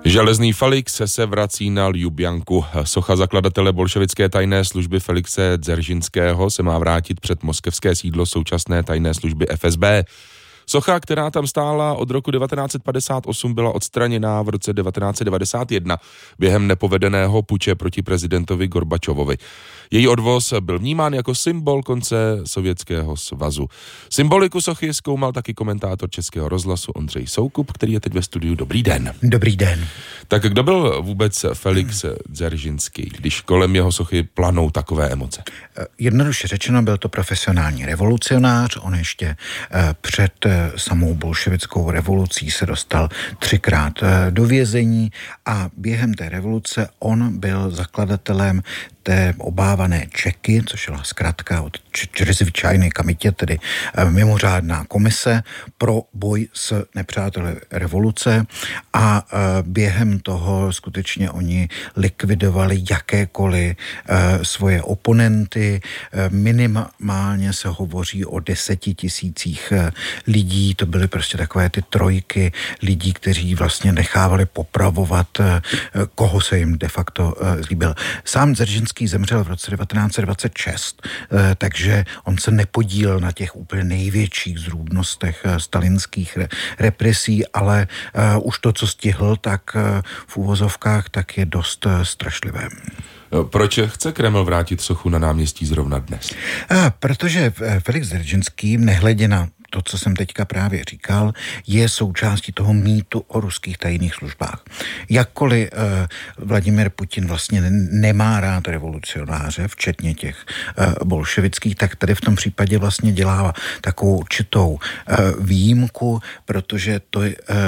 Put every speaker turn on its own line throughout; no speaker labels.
Železný Felix se vrací na Ljubljanku. Socha zakladatele bolševické tajné služby Felixe Dzeržinského se má vrátit před moskevské sídlo současné tajné služby FSB. Socha, která tam stála od roku 1958, byla odstraněná v roce 1991 během nepovedeného puče proti prezidentovi Gorbačovovi. Její odvoz byl vnímán jako symbol konce Sovětského svazu. Symboliku sochy zkoumal taky komentátor Českého rozhlasu Ondřej Soukup, který je teď ve studiu. Dobrý den.
Dobrý den.
Tak kdo byl vůbec Felix Dzeržinský, když kolem jeho sochy planou takové emoce?
Jednoduše řečeno, byl to profesionální revolucionář. On ještě před samou bolševickou revolucí se dostal 3krát do vězení a během té revoluce on byl zakladatelem té obávané Čeky, což byla zkratka od Čreзвичайné komitě, tedy mimořádná komise pro boj s nepřáteli revoluce a během toho skutečně oni likvidovali jakékoliv svoje oponenty. Minimálně se hovoří o 10 000 lidí, to byly prostě takové ty trojky lidí, kteří vlastně nechávali popravovat, koho se jim de facto zlíbil. Sám Dzeržinský zemřel v roce 1926, takže on se nepodílel na těch úplně největších zrůdnostech stalinských represí, ale už to, co stihl, tak v uvozovkách, tak je dost strašlivé.
Proč chce Kreml vrátit sochu na náměstí zrovna dnes?
Protože Felix Dzeržinský, nehledě na to, co jsem teďka právě říkal, je součástí toho mýtu o ruských tajných službách. Jakkoliv Vladimir Putin vlastně nemá rád revolucionáře, včetně těch bolševických, tak tady v tom případě vlastně dělá takovou určitou výjimku, protože to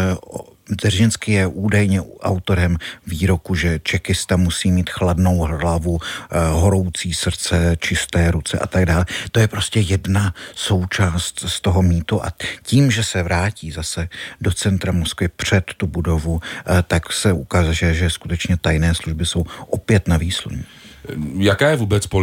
Dzeržinský je údajně autorem výroku, že čekista musí mít chladnou hlavu, horoucí srdce, čisté ruce a tak dále. To je prostě jedna součást z toho mýtu a tím, že se vrátí zase do centra Moskvy před tu budovu, tak se ukáže, že skutečně tajné služby jsou opět na výsluní.
Jaká je vůbec